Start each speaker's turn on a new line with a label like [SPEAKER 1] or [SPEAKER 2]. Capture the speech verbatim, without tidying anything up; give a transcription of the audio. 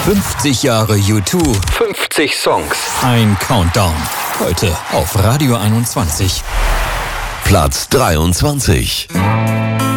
[SPEAKER 1] fünfzig Jahre U zwei, fünfzig Songs, ein Countdown. Heute auf Radio einundzwanzig.
[SPEAKER 2] Platz dreiundzwanzig.